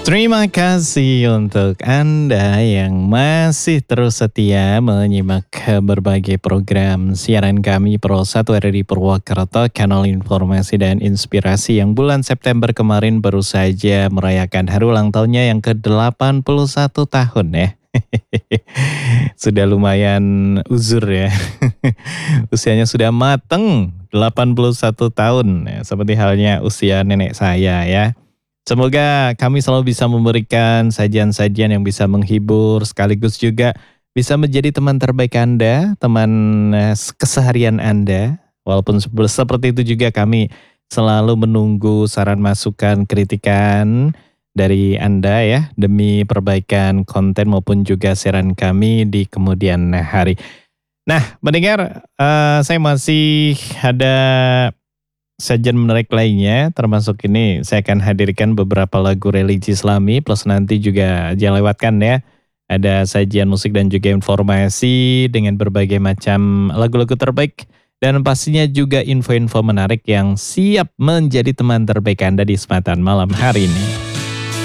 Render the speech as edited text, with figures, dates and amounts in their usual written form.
Terima kasih untuk Anda yang masih terus setia menyimak berbagai program siaran kami Pro 1 RRI Purwokerto, kanal informasi dan inspirasi yang bulan September kemarin baru saja merayakan hari ulang tahunnya yang ke-81 tahun ya. Sudah lumayan uzur ya. Usianya sudah mateng, 81 tahun ya, seperti halnya usia nenek saya ya. Semoga kami selalu bisa memberikan sajian-sajian yang bisa menghibur sekaligus juga bisa menjadi teman terbaik Anda, teman keseharian Anda. Walaupun seperti itu juga kami selalu menunggu saran masukan kritikan dari Anda ya demi perbaikan konten maupun juga siaran kami di kemudian hari. Nah, mendengar saya masih ada sajian menarik lainnya, termasuk ini saya akan hadirkan beberapa lagu religi Islami, plus nanti juga jangan lewatkan ya, ada sajian musik dan juga informasi dengan berbagai macam lagu-lagu terbaik, dan pastinya juga info-info menarik yang siap menjadi teman terbaik Anda di kesempatan malam hari ini.